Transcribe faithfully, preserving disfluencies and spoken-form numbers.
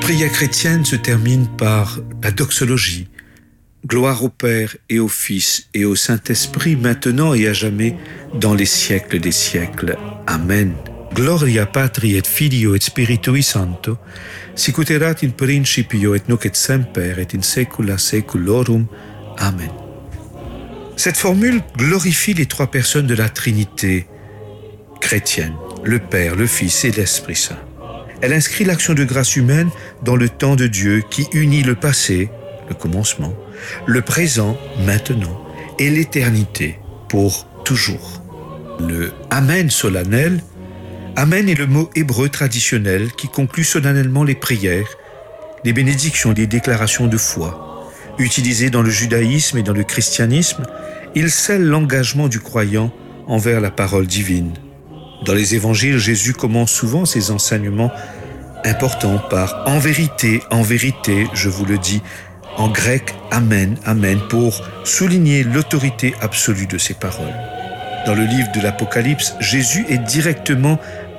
prière chrétienne se termine par la doxologie. Gloire au Père et au Fils et au Saint-Esprit, maintenant et à jamais, dans les siècles des siècles. Amen. Gloria Patri et Filio et Spiritui Sancto, sic ut erat in principio et nunc et semper et in saecula saeculorum. Amen. Cette formule glorifie les trois personnes de la Trinité chrétienne, le Père, le Fils et l'Esprit Saint. Elle inscrit l'action de grâce humaine dans le temps de Dieu qui unit le passé, le commencement, le présent, maintenant, et l'éternité, pour toujours. Le Amen solennel, Amen est le mot hébreu traditionnel qui conclut solennellement les prières, les bénédictions, les déclarations de foi. Utilisé dans le judaïsme et dans le christianisme, il scelle l'engagement du croyant envers la parole divine. Dans les évangiles, Jésus commence souvent ses enseignements importants par « En vérité, en vérité, je vous le dis », en grec « Amen, Amen » pour souligner l'autorité absolue de ses paroles. Dans le livre de l'Apocalypse, Jésus est directement